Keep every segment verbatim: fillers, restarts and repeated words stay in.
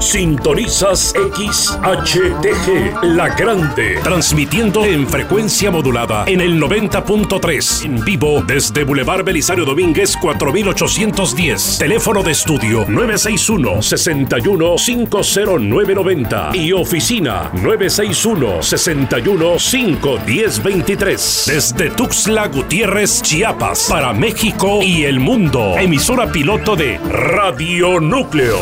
Sintonizas X H T G, La Grande, transmitiendo en frecuencia modulada en el noventa punto tres, en vivo desde Boulevard Belisario Domínguez cuatro mil ochocientos diez. Teléfono de estudio nueve seis uno, seis uno cinco cero nueve nueve cero y oficina nueve seis uno, seis uno cinco uno cero dos tres. Desde Tuxtla Gutiérrez, Chiapas, para México y el mundo. Emisora piloto de Radio Núcleo.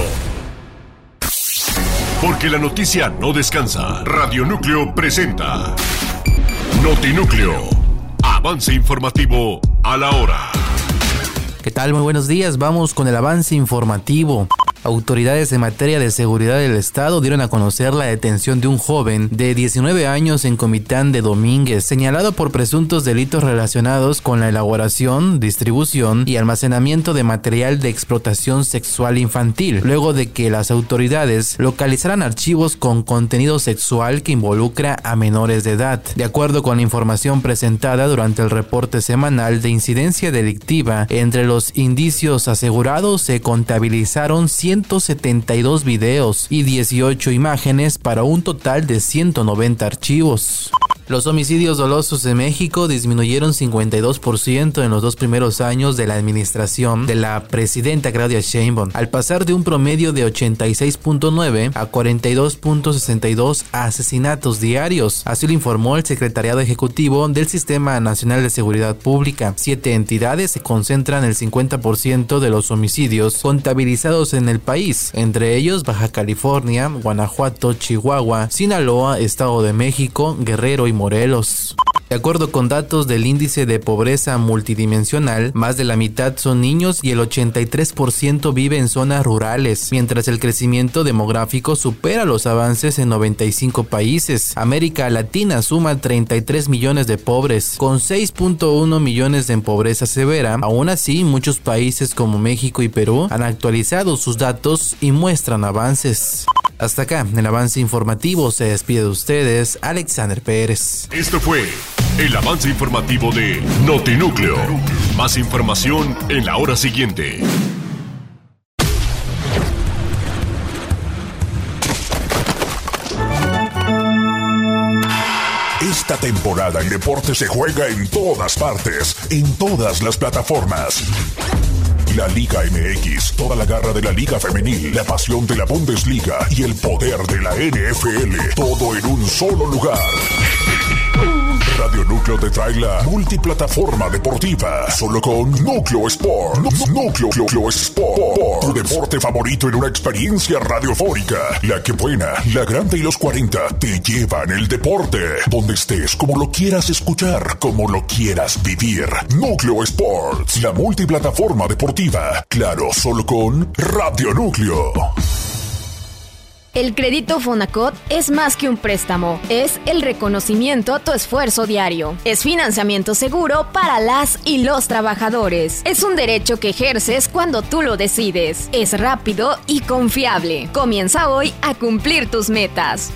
Porque la noticia no descansa. Radio Núcleo presenta Notinúcleo. Avance informativo a la hora. ¿Qué tal? Muy buenos días. Vamos con el avance informativo. Autoridades en materia de seguridad del estado dieron a conocer la detención de un joven de diecinueve años en Comitán de Domínguez, señalado por presuntos delitos relacionados con la elaboración, distribución y almacenamiento de material de explotación sexual infantil, luego de que las autoridades localizaran archivos con contenido sexual que involucra a menores de edad. De acuerdo con la información presentada durante el reporte semanal de incidencia delictiva, entre los indicios asegurados se contabilizaron ciento setenta y dos videos y dieciocho imágenes para un total de ciento noventa archivos. Los homicidios dolosos en México disminuyeron cincuenta y dos por ciento en los dos primeros años de la administración de la presidenta Claudia Sheinbaum, al pasar de un promedio de ochenta y seis punto nueve a cuarenta y dos punto sesenta y dos asesinatos diarios. Así lo informó el Secretariado Ejecutivo del Sistema Nacional de Seguridad Pública. Siete entidades se concentran el cincuenta por ciento de los homicidios contabilizados en el país, entre ellos Baja California, Guanajuato, Chihuahua, Sinaloa, Estado de México, Guerrero y Morelos. De acuerdo con datos del índice de pobreza multidimensional, más de la mitad son niños y el ochenta y tres por ciento vive en zonas rurales, mientras el crecimiento demográfico supera los avances en noventa y cinco países. América Latina suma treinta y tres millones de pobres, con seis punto uno millones en pobreza severa. Aún así, muchos países como México y Perú han actualizado sus datos y muestran avances. Hasta acá, el avance informativo. Se despide de ustedes, Alexander Pérez. Esto fue el avance informativo de Notinúcleo. Más información en la hora siguiente. Esta temporada el deporte se juega en todas partes, en todas las plataformas. La Liga M X, toda la garra de la Liga Femenil, la pasión de la Bundesliga y el poder de la N F L, todo en un solo lugar. Radio Núcleo te trae la multiplataforma deportiva, solo con Núcleo Sport. Núcleo, Núcleo Sport, tu deporte favorito en una experiencia radiofónica. La que buena, la grande y los cuarenta te llevan el deporte, donde estés, como lo quieras escuchar, como lo quieras vivir. Núcleo Sports, la multiplataforma deportiva, claro, solo con Radio Núcleo. El crédito Fonacot es más que un préstamo, es el reconocimiento a tu esfuerzo diario. Es financiamiento seguro para las y los trabajadores. Es un derecho que ejerces cuando tú lo decides. Es rápido y confiable. Comienza hoy a cumplir tus metas.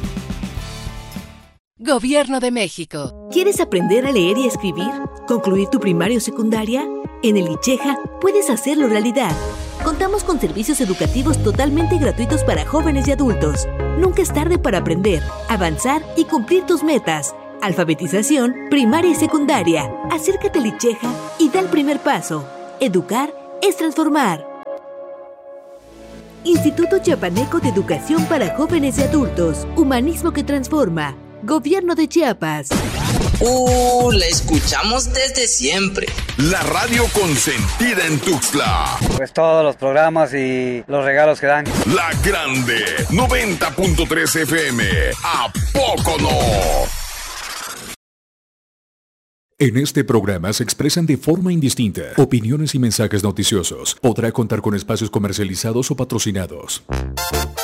Gobierno de México. ¿Quieres aprender a leer y escribir? ¿Concluir tu primaria o secundaria? En el ICHEJA puedes hacerlo realidad. Contamos con servicios educativos totalmente gratuitos para jóvenes y adultos. Nunca es tarde para aprender, avanzar y cumplir tus metas. Alfabetización, primaria y secundaria. Acércate al ICHEJA y da el primer paso. Educar es transformar. Instituto Chiapaneco de Educación para Jóvenes y Adultos. Humanismo que transforma. Gobierno de Chiapas. Uh, la escuchamos desde siempre. La radio consentida en Tuxtla. Pues todos los programas y los regalos que dan. La Grande, noventa punto tres F M. ¿A poco no? En este programa se expresan de forma indistinta opiniones y mensajes noticiosos. Podrá contar con espacios comercializados o patrocinados.